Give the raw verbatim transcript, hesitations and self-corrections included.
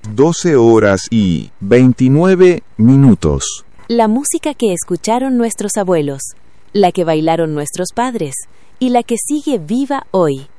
doce horas y veintinueve minutos. La música que escucharon nuestros abuelos, la que bailaron nuestros padres y la que sigue viva hoy.